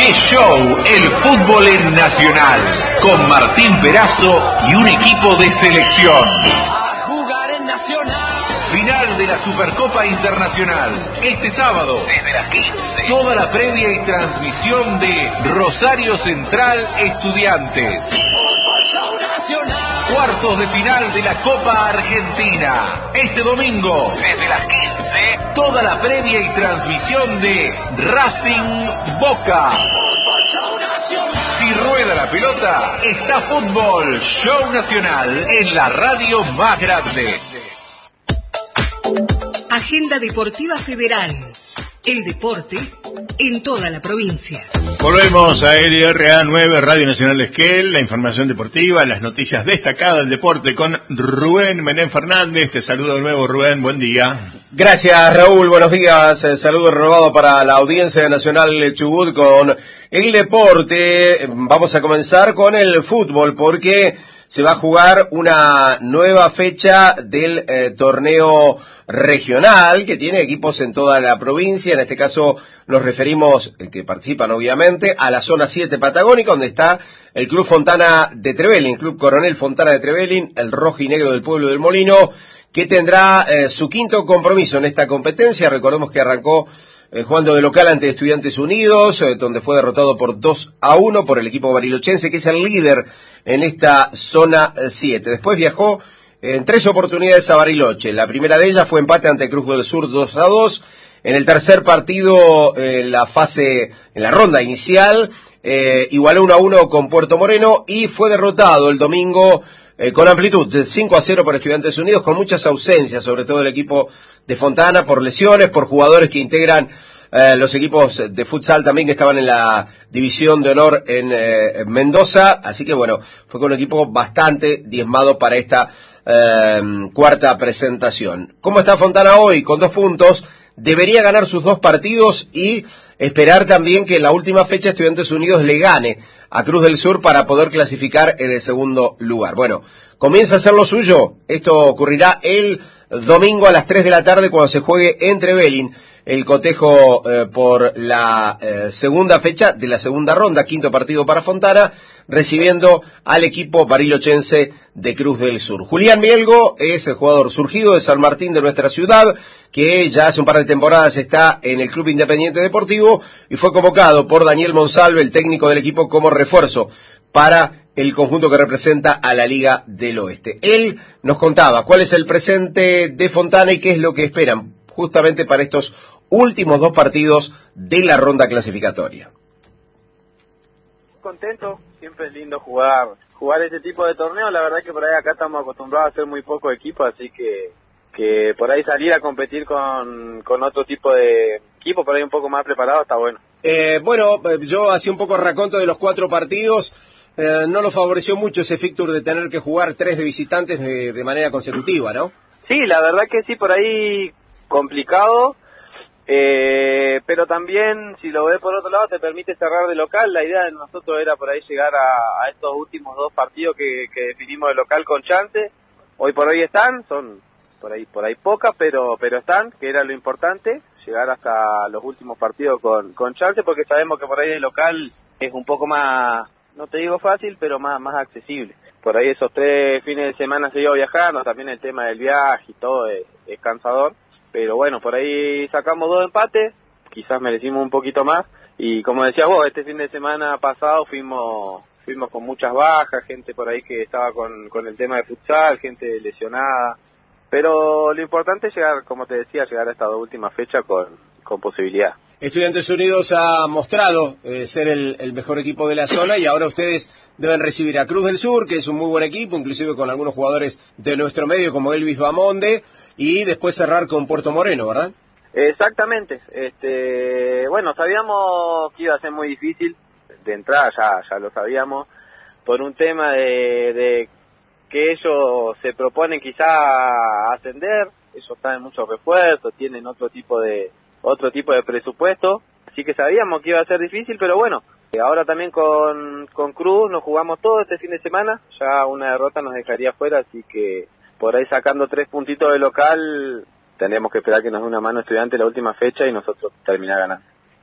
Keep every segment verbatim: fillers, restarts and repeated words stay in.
¡Qué show! El fútbol en Nacional, con Martín Perazo y un equipo de selección. A jugar en Nacional. Final de la Supercopa Internacional, este sábado, desde las quince. Toda la previa y transmisión de Rosario Central Estudiantes. Fútbol Show Nacional. Cuartos de final de la Copa Argentina. Este domingo, desde las quince, toda la previa y transmisión de Racing Boca. Fútbol Show Nacional. Si rueda la pelota, está Fútbol Show Nacional en la radio más grande. Agenda Deportiva Federal. El deporte en toda la provincia. Volvemos a L R A nueve, Radio Nacional Esquel, la información deportiva, las noticias destacadas del deporte con Rubén Menem Fernández. Te saludo de nuevo, Rubén, buen día. Gracias, Raúl, buenos días. El saludo renovado para la audiencia de Nacional Chubut con el deporte. Vamos a comenzar con el fútbol porque se va a jugar una nueva fecha del eh, torneo regional que tiene equipos en toda la provincia. En este caso nos referimos, eh, que participan obviamente, a la zona siete patagónica, donde está el Club Fontana de Trevelin, Club Coronel Fontana de Trevelin, el rojo y negro del pueblo del Molino, que tendrá eh, su quinto compromiso en esta competencia. Recordemos que arrancó eh, jugando de local ante Estudiantes Unidos, eh, donde fue derrotado por dos a uno por el equipo barilochense, que es el líder en esta zona siete. Después viajó en tres oportunidades a Bariloche. La primera de ellas fue empate ante Cruz del Sur dos a dos. En el tercer partido, en la fase, en la ronda inicial, eh, igualó uno a uno con Puerto Moreno y fue derrotado el domingo eh, con amplitud de cinco a cero por Estudiantes Unidos, con muchas ausencias, sobre todo el equipo de Fontana, por lesiones, por jugadores que integran Eh, los equipos de futsal también que estaban en la división de honor en, eh, en Mendoza, así que bueno, fue con un equipo bastante diezmado para esta eh, cuarta presentación. ¿Cómo está Fontana hoy? Con dos puntos, debería ganar sus dos partidos y esperar también que en la última fecha Estudiantes Unidos le gane a Cruz del Sur para poder clasificar en el segundo lugar. Bueno, comienza a hacer lo suyo. Esto ocurrirá el domingo a las tres de la tarde cuando se juegue en Trevelin el cotejo eh, por la eh, segunda fecha de la segunda ronda, quinto partido para Fontana, recibiendo al equipo barilochense de Cruz del Sur. Julián Mielgo es el jugador surgido de San Martín de nuestra ciudad, que ya hace un par de temporadas está en el Club Independiente Deportivo y fue convocado por Daniel Monsalve, el técnico del equipo, como refuerzo para el conjunto que representa a la Liga del Oeste. Él nos contaba cuál es el presente de Fontana y qué es lo que esperan justamente para estos últimos dos partidos de la ronda clasificatoria. Contento, siempre es lindo jugar jugar este tipo de torneo. La verdad que por ahí acá estamos acostumbrados a ser muy poco equipo, así que que por ahí salir a competir con, con otro tipo de equipo, por ahí un poco más preparado, está bueno. Eh, bueno, yo hacía un poco raconto de los cuatro partidos. Eh, no lo favoreció mucho ese fixture de tener que jugar tres de visitantes de, de manera consecutiva, ¿no? Sí, la verdad que sí, por ahí complicado, eh, pero también, si lo ves por otro lado, te permite cerrar de local. La idea de nosotros era por ahí llegar a, a estos últimos dos partidos que, que definimos de local con chance. Hoy por hoy están, son por ahí por ahí pocas, pero pero están, que era lo importante, llegar hasta los últimos partidos con, con chance, porque sabemos que por ahí de local es un poco más, no te digo fácil, pero más, más accesible. Por ahí esos tres fines de semana se iba viajando, también el tema del viaje y todo es, es cansador. Pero bueno, por ahí sacamos dos empates, quizás merecimos un poquito más. Y como decías vos, este fin de semana pasado fuimos fuimos con muchas bajas, gente por ahí que estaba con, con el tema de futsal, gente lesionada. Pero lo importante es llegar, como te decía, llegar a esta última fecha con, con posibilidad. Estudiantes Unidos ha mostrado eh, ser el, el mejor equipo de la zona y ahora ustedes deben recibir a Cruz del Sur, que es un muy buen equipo, inclusive con algunos jugadores de nuestro medio como Elvis Bamonde, y después cerrar con Puerto Moreno, ¿verdad? Exactamente. Este, bueno, sabíamos que iba a ser muy difícil de entrada, ya ya lo sabíamos, por un tema de, de que ellos se proponen quizá ascender. Ellos están en muchos refuerzos, tienen otro tipo de otro tipo de presupuesto, así que sabíamos que iba a ser difícil, pero bueno, ahora también con, con Cruz nos jugamos todo este fin de semana, ya una derrota nos dejaría fuera, así que por ahí sacando tres puntitos de local, tendríamos que esperar que nos dé una mano Estudiante la última fecha y nosotros terminar ganando.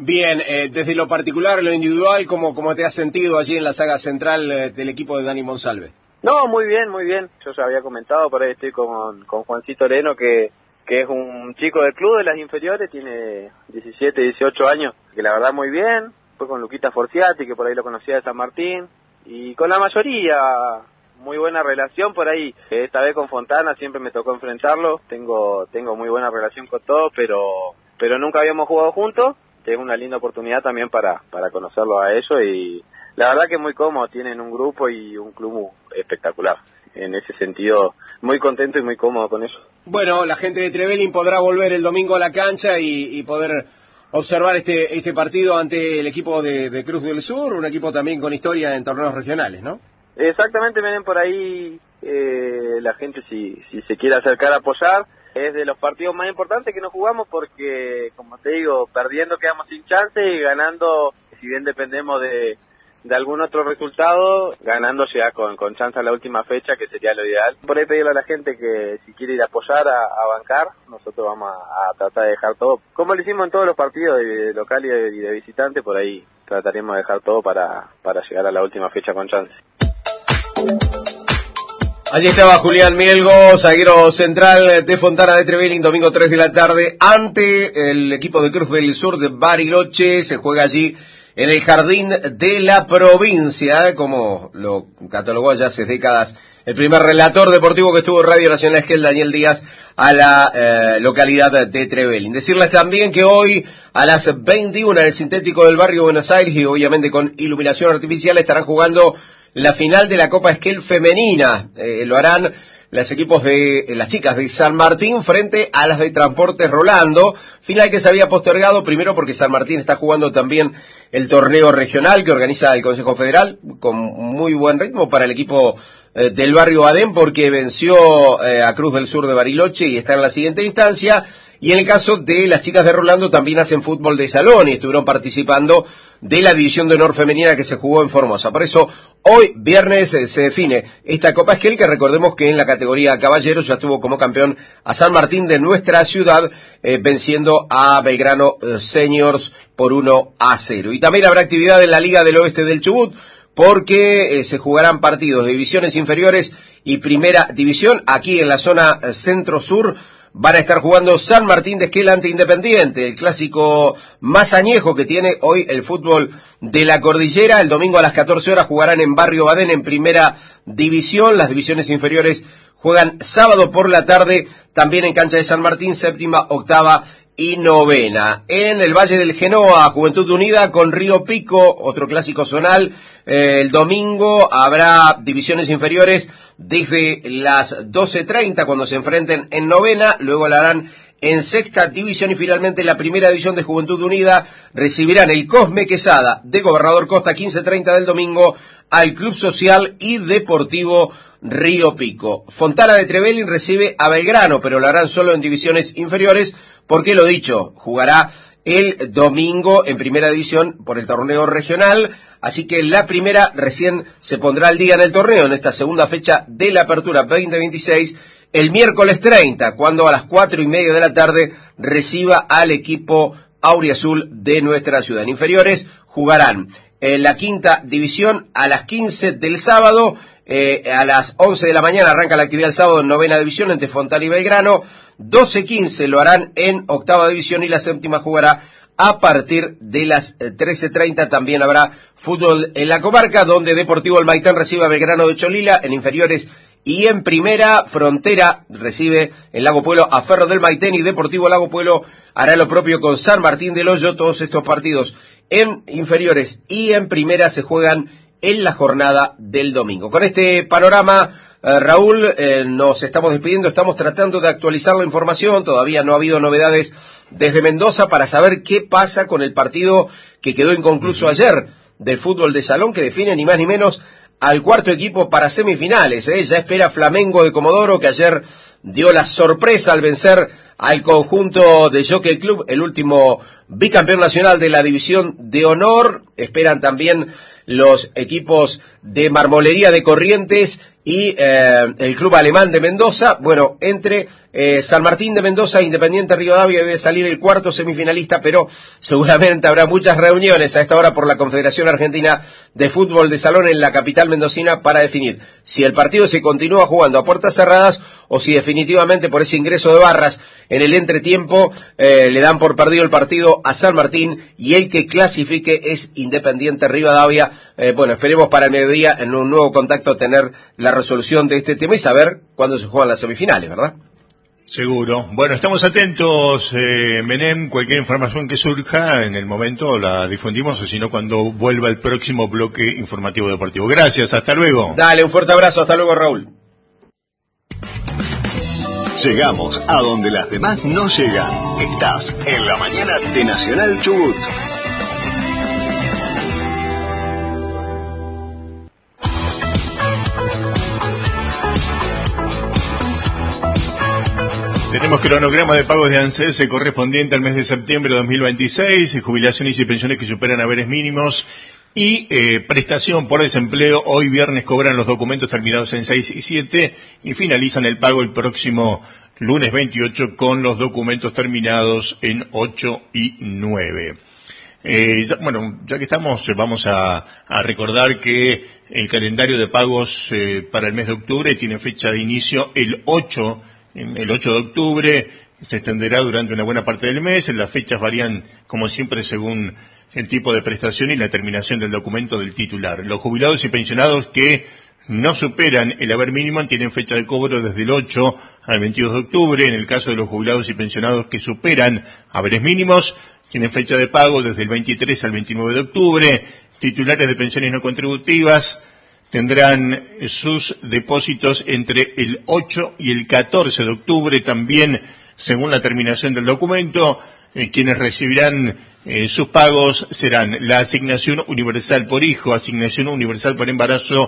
Bien, eh, desde lo particular, lo individual, ¿cómo, cómo te has sentido allí en la saga central eh, del equipo de Dani Monsalve? No, muy bien, muy bien. Yo ya había comentado, por ahí estoy con, con Juancito Leno, que, que es un chico del club de las inferiores, tiene diecisiete, dieciocho años, que la verdad muy bien. Fue con Luquita Forciati, que por ahí lo conocía de San Martín, y con la mayoría muy buena relación por ahí. Esta vez con Fontana siempre me tocó enfrentarlo, tengo tengo muy buena relación con todos, pero pero nunca habíamos jugado juntos. Es una linda oportunidad también para para conocerlo a ellos, y la verdad que muy cómodo, tienen un grupo y un club espectacular. En ese sentido, muy contento y muy cómodo con ellos. Bueno, la gente de Trevelin podrá volver el domingo a la cancha y, y poder observar este este partido ante el equipo de, de Cruz del Sur, un equipo también con historia en torneos regionales, ¿no? Exactamente, vienen por ahí eh, la gente si si se quiere acercar a apoyar. Es de los partidos más importantes que nos jugamos porque, como te digo, perdiendo quedamos sin chance y ganando, si bien dependemos de, de algún otro resultado, ganando llega con, con chance a la última fecha, que sería lo ideal. Por ahí pedirle a la gente que si quiere ir a apoyar, a, a bancar, nosotros vamos a, a tratar de dejar todo, como lo hicimos en todos los partidos de, de local y de, y de visitante, por ahí trataremos de dejar todo para, para llegar a la última fecha con chance. Allí estaba Julián Mielgo, zaguero central de Fontana de Trevelin, domingo tres de la tarde, ante el equipo de Cruz del Sur de Bariloche. Se juega allí en el Jardín de la Provincia, como lo catalogó ya hace décadas el primer relator deportivo que estuvo en Radio Nacional Esquel, Daniel Díaz, a la eh, localidad de Trevelin. Decirles también que hoy a las veintiuna en el sintético del barrio Buenos Aires, y obviamente con iluminación artificial, estarán jugando la final de la Copa Esquel femenina. Eh, lo harán los equipos de eh, las chicas de San Martín frente a las de Transportes Rolando. Final que se había postergado, primero porque San Martín está jugando también el torneo regional que organiza el Consejo Federal, con muy buen ritmo para el equipo eh, del barrio Adén, porque venció eh, a Cruz del Sur de Bariloche y está en la siguiente instancia. Y en el caso de las chicas de Rolando, también hacen fútbol de salón y estuvieron participando de la división de honor femenina que se jugó en Formosa. Por eso, hoy, viernes, eh, se define esta Copa Esquel, que recordemos que en la categoría caballeros ya tuvo como campeón a San Martín de nuestra ciudad, eh, venciendo a Belgrano eh, Seniors por uno a cero. Y también habrá actividad en la Liga del Oeste del Chubut, porque eh, se jugarán partidos de divisiones inferiores y primera división aquí en la zona eh, centro-sur. Van a estar jugando San Martín de Esquel ante Independiente, el clásico más añejo que tiene hoy el fútbol de la cordillera. El domingo a las catorce horas jugarán en Barrio Badén en primera división. Las divisiones inferiores juegan sábado por la tarde, también en cancha de San Martín, séptima, octava y novena. En el Valle del Genoa, Juventud Unida con Río Pico, otro clásico zonal. Eh, el domingo habrá divisiones inferiores desde las doce treinta cuando se enfrenten en novena, luego la harán en sexta división y finalmente la primera división de Juventud Unida recibirán el Cosme Quesada de Gobernador Costa quince treinta del domingo al Club Social y Deportivo Río Pico. Fontana de Trevelin recibe a Belgrano, pero lo harán solo en divisiones inferiores porque, lo dicho, jugará el domingo en primera división por el torneo regional, así que la primera recién se pondrá al día en el torneo en esta segunda fecha de la apertura veinte veintiséis, el miércoles treinta, cuando a las cuatro y media de la tarde reciba al equipo auriazul de nuestra ciudad. En inferiores jugarán en la quinta división a las quince del sábado, eh, a las once de la mañana arranca la actividad el sábado en novena división entre Fontana y Belgrano, doce quince lo harán en octava división y la séptima jugará a partir de las trece treinta. También habrá fútbol en la comarca, donde Deportivo El Maitán recibe a Belgrano de Cholila en inferiores. Y en primera, Frontera recibe en Lago Pueblo a Ferro del Maitén y Deportivo Lago Pueblo hará lo propio con San Martín del Hoyo. Todos estos partidos en inferiores y en primera se juegan en la jornada del domingo. Con este panorama, eh, Raúl, eh, nos estamos despidiendo, estamos tratando de actualizar la información, todavía no ha habido novedades desde Mendoza para saber qué pasa con el partido que quedó inconcluso ayer del fútbol de salón, que define ni más ni menos al cuarto equipo para semifinales. ¿eh? Ya espera Flamengo de Comodoro, que ayer dio la sorpresa al vencer al conjunto de Jockey Club, el último bicampeón nacional de la división de honor. Esperan también los equipos de Marmolería de Corrientes y eh, el Club Alemán de Mendoza. Bueno, entre Eh, San Martín de Mendoza, Independiente Rivadavia, debe salir el cuarto semifinalista, pero seguramente habrá muchas reuniones a esta hora por la Confederación Argentina de Fútbol de Salón en la capital mendocina para definir si el partido se continúa jugando a puertas cerradas o si definitivamente por ese ingreso de barras en el entretiempo eh, le dan por perdido el partido a San Martín y el que clasifique es Independiente Rivadavia. Eh, bueno, esperemos para el mediodía en un nuevo contacto tener la resolución de este tema y saber cuándo se juegan las semifinales, ¿verdad? Seguro. Bueno, estamos atentos, eh, Menem, cualquier información que surja en el momento la difundimos, o si no cuando vuelva el próximo bloque informativo deportivo. Gracias, hasta luego. Dale, un fuerte abrazo, hasta luego, Raúl. Llegamos a donde las demás no llegan. Estás en la mañana de Nacional Chubut. Tenemos cronograma de pagos de ANSES correspondiente al mes de septiembre de dos mil veintiséis, jubilaciones y pensiones que superan haberes mínimos y eh, prestación por desempleo. Hoy viernes cobran los documentos terminados en seis y siete y finalizan el pago el próximo lunes veintiocho con los documentos terminados en ocho y nueve. Eh, ya, bueno, ya que estamos, vamos a, a recordar que el calendario de pagos eh, para el mes de octubre tiene fecha de inicio el ocho el ocho de octubre, se extenderá durante una buena parte del mes. Las fechas varían, como siempre, según el tipo de prestación y la terminación del documento del titular. Los jubilados y pensionados que no superan el haber mínimo tienen fecha de cobro desde el ocho al veintidós de octubre. En el caso de los jubilados y pensionados que superan haberes mínimos, tienen fecha de pago desde el veintitrés al veintinueve de octubre. Titulares de pensiones no contributivas tendrán sus depósitos entre el ocho y el catorce de octubre, también según la terminación del documento. Eh, quienes recibirán eh, sus pagos serán la asignación universal por hijo, asignación universal por embarazo